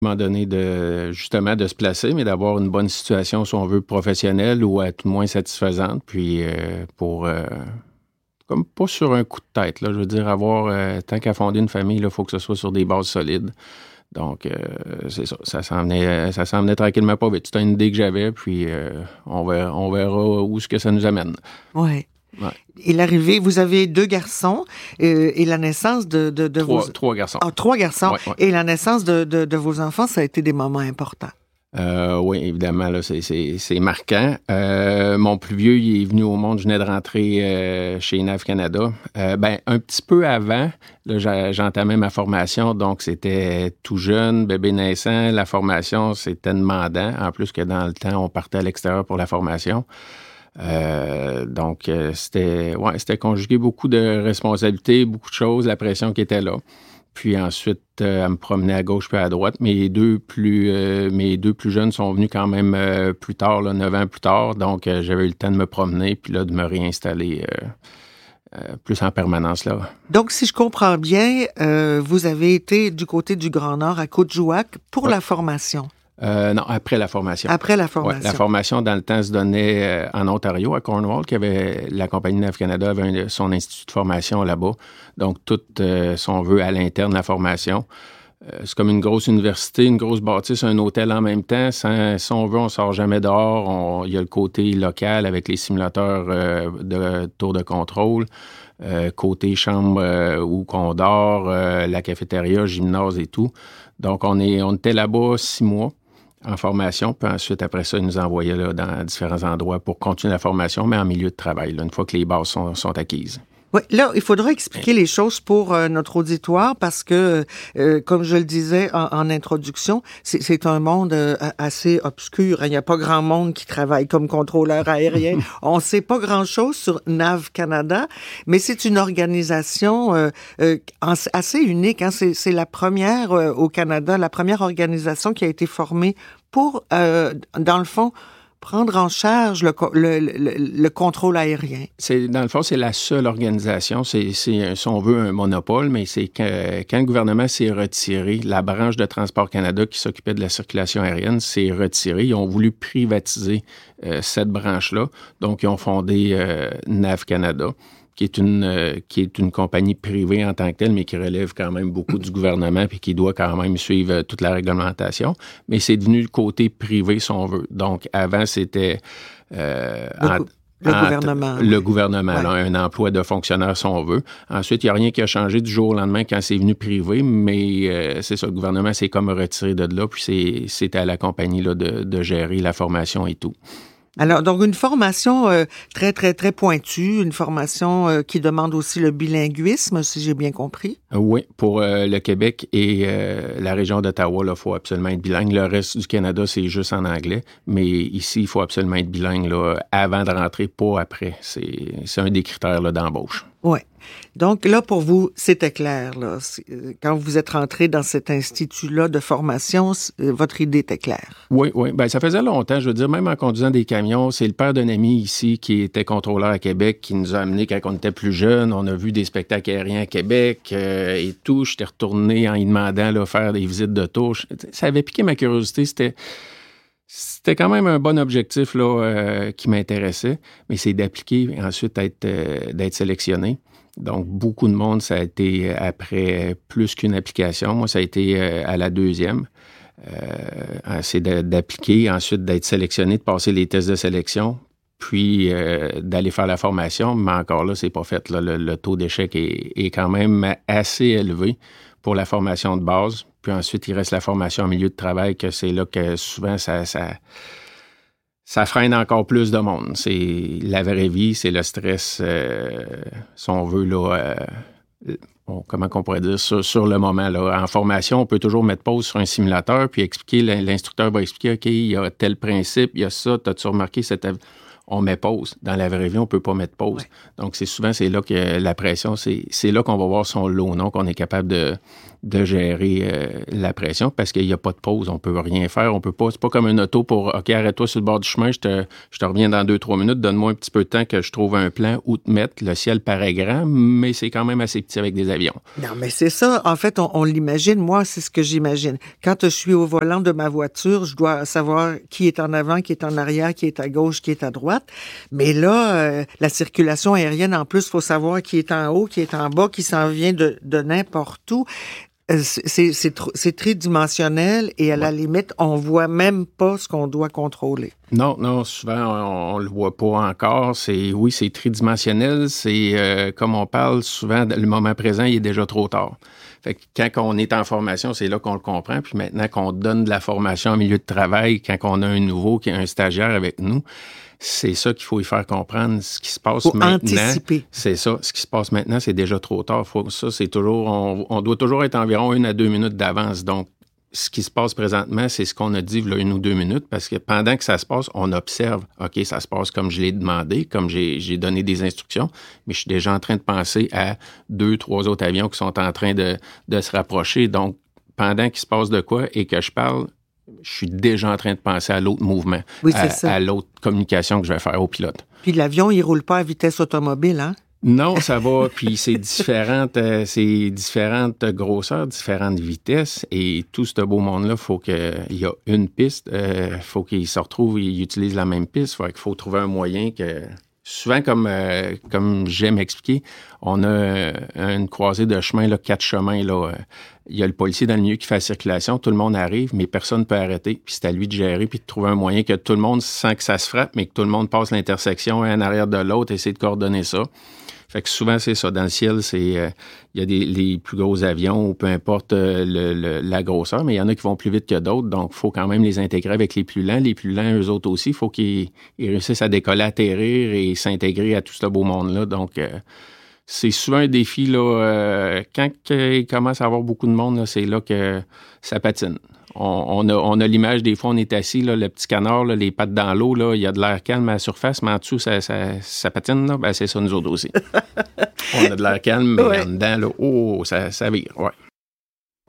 À un moment donné, justement, de se placer, mais d'avoir une bonne situation, si on veut, professionnelle ou à tout le moins satisfaisante. Puis comme pas sur un coup de tête, là. Je veux dire, tant qu'à fonder une famille, il faut que ce soit sur des bases solides. Donc, c'est ça. Ça s'en venait tranquillement pas vite. C'était une idée que j'avais, puis on verra où est-ce que ça nous amène. Oui. Ouais. Et l'arrivée, vous avez 2 garçons et la naissance de vos... 3 garçons. Ah, 3 garçons. Ouais. Et la naissance de vos enfants, ça a été des moments importants. Oui, évidemment, là, c'est marquant. Mon plus vieux, il est venu au monde, je venais de rentrer chez NAV Canada. Un petit peu avant, là, j'entamais ma formation, donc c'était tout jeune, bébé naissant. La formation, c'était demandant, en plus que dans le temps, on partait à l'extérieur pour la formation. Donc, c'était conjugué beaucoup de responsabilités, beaucoup de choses, la pression qui était là. Puis ensuite, à me promener à gauche puis à droite. Mes deux plus jeunes sont venus quand même plus tard, là, 9 ans plus tard. Donc, j'avais eu le temps de me promener puis là, de me réinstaller plus en permanence là. Donc, si je comprends bien, vous avez été du côté du Grand Nord à Côte-Jouac pour la formation. Non, après la formation. Après la formation. Ouais, la formation, dans le temps, se donnait en Ontario, à Cornwall, la compagnie NAV Canada avait son institut de formation là-bas. Donc, tout, si on veut, à l'interne, la formation. C'est comme une grosse université, une grosse bâtisse, un hôtel en même temps. Si on veut, on sort jamais dehors. Il y a le côté local avec les simulateurs de tour de contrôle. Côté chambre où qu'on dort, la cafétéria, gymnase et tout. Donc, on était là-bas 6 mois. En formation, puis ensuite, après ça, ils nous envoyaient là, dans différents endroits pour continuer la formation, mais en milieu de travail, là, une fois que les bases sont acquises. Oui, là, il faudra expliquer les choses pour notre auditoire parce que, comme je le disais en introduction, c'est un monde assez obscur. Il n'y a pas grand monde qui travaille comme contrôleur aérien. On ne sait pas grand-chose sur NAV Canada, mais c'est une organisation assez unique. Hein. C'est la première au Canada, la première organisation qui a été formée pour, dans le fond, prendre en charge le contrôle aérien. Dans le fond, c'est la seule organisation. C'est, si on veut, un monopole, mais c'est quand le gouvernement s'est retiré, la branche de Transport Canada qui s'occupait de la circulation aérienne s'est retirée. Ils ont voulu privatiser cette branche-là. Donc, ils ont fondé NAV Canada, qui est une compagnie privée en tant que telle, mais qui relève quand même beaucoup du gouvernement puis qui doit quand même suivre toute la réglementation. Mais c'est devenu le côté privé, si on veut. Donc, avant, c'était le gouvernement, ouais. Là, un emploi de fonctionnaire, si on veut. Ensuite, il n'y a rien qui a changé du jour au lendemain quand c'est venu privé, mais c'est ça, le gouvernement s'est comme retiré de là, puis c'était à la compagnie là, de gérer la formation et tout. Alors, donc, une formation très, très, très pointue, une formation qui demande aussi le bilinguisme, si j'ai bien compris. Oui, pour le Québec et la région d'Ottawa, il faut absolument être bilingue. Le reste du Canada, c'est juste en anglais. Mais ici, il faut absolument être bilingue là, avant de rentrer, pas après. C'est un des critères là, d'embauche. Oui. Donc là, pour vous, c'était clair. Là. Quand vous êtes rentré dans cet institut-là de formation, votre idée était claire. Oui. Ben, ça faisait longtemps, je veux dire, même en conduisant des camions. C'est le père d'un ami ici qui était contrôleur à Québec qui nous a amenés quand on était plus jeunes. On a vu des spectacles aériens à Québec et tout. J'étais retourné en y demandant là, faire des visites de tour. Ça avait piqué ma curiosité. C'était quand même un bon objectif là, qui m'intéressait, mais c'est d'appliquer ensuite d'être sélectionné. Donc, beaucoup de monde, ça a été après plus qu'une application. Moi, ça a été à la deuxième. C'est d'appliquer, ensuite d'être sélectionné, de passer les tests de sélection, puis d'aller faire la formation. Mais encore là, c'est pas fait. Là, le taux d'échec est quand même assez élevé pour la formation de base. Puis ensuite, il reste la formation en milieu de travail, que c'est là que souvent, ça freine encore plus de monde. C'est la vraie vie, c'est le stress, si on veut, là, comment qu'on pourrait dire, sur le moment. Là. En formation, on peut toujours mettre pause sur un simulateur, puis expliquer, l'instructeur va expliquer, OK, il y a tel principe, il y a ça, t'as-tu remarqué cette... On met pause. Dans la vraie vie, on ne peut pas mettre pause. Ouais. Donc, c'est là que la pression, c'est là qu'on va voir son lot, non? Qu'on est capable de gérer la pression parce qu'il n'y a pas de pause. On peut rien faire. On peut pas. C'est pas comme une auto pour OK, arrête-toi sur le bord du chemin, je te reviens dans 2-3 minutes, donne-moi un petit peu de temps que je trouve un plan où te mettre. Le ciel paraît grand, mais c'est quand même assez petit avec des avions. Non, mais c'est ça. En fait, on l'imagine. Moi, c'est ce que j'imagine. Quand je suis au volant de ma voiture, je dois savoir qui est en avant, qui est en arrière, qui est à gauche, qui est à droite. Mais là, la circulation aérienne, en plus, il faut savoir qui est en haut, qui est en bas, qui s'en vient de n'importe où. C'est tridimensionnel et à la limite, on voit même pas ce qu'on doit contrôler. Non, souvent, on le voit pas encore. C'est tridimensionnel. C'est comme on parle souvent, le moment présent, il est déjà trop tard. Fait que quand on est en formation, c'est là qu'on le comprend. Puis maintenant qu'on donne de la formation en milieu de travail, quand on a un nouveau, qui est un stagiaire avec nous, c'est ça qu'il faut y faire comprendre. Ce qui se passe faut maintenant, anticiper. C'est ça. Ce qui se passe maintenant, c'est déjà trop tard. C'est toujours, on doit toujours être environ 1 à 2 minutes d'avance. Donc, ce qui se passe présentement, c'est ce qu'on a dit là 1 ou 2 minutes, parce que pendant que ça se passe, on observe. OK, ça se passe comme je l'ai demandé, comme j'ai donné des instructions, mais je suis déjà en train de penser à 2-3 autres avions qui sont en train de se rapprocher. Donc, pendant qu'il se passe de quoi et que je parle, je suis déjà en train de penser à l'autre mouvement, oui, à l'autre communication que je vais faire au pilote. Puis l'avion, il roule pas à vitesse automobile, hein? Non, ça va, puis c'est différentes grosseurs, différentes vitesses, et tout ce beau monde-là, faut qu'il y a une piste, faut qu'ils se retrouvent, ils utilisent la même piste, il faut trouver un moyen que... Souvent, comme j'aime expliquer, on a une croisée de chemin, là, 4 chemins. Là, il y a le policier dans le milieu qui fait la circulation, tout le monde arrive, mais personne ne peut arrêter. Puis c'est à lui de gérer, puis de trouver un moyen que tout le monde sent que ça se frappe, mais que tout le monde passe l'intersection un en arrière de l'autre, essayer de coordonner ça. Fait que souvent, c'est ça. Dans le ciel, il y a les plus gros avions, ou peu importe la grosseur, mais il y en a qui vont plus vite que d'autres. Donc, il faut quand même les intégrer avec les plus lents. Les plus lents, eux autres aussi, il faut qu'ils réussissent à décoller, atterrir et s'intégrer à tout ce beau monde-là. Donc, c'est souvent un défi. Là, quand il commence à avoir beaucoup de monde, là, c'est là que ça patine. On a l'image, des fois, on est assis, là, le petit canard, là, les pattes dans l'eau, là, il y a de l'air calme à la surface, mais en dessous, ça patine, là, ben, c'est ça, nous autres aussi. On a de l'air calme, mais en dedans, là, ça vire, ouais.